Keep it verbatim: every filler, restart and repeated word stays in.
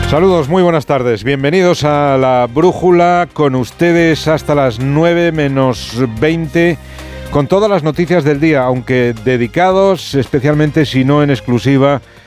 Saludos, muy buenas tardes. Bienvenidos a La Brújula, con ustedes hasta las nueve menos veinte, con todas las noticias del día, aunque dedicados, especialmente si no en exclusiva,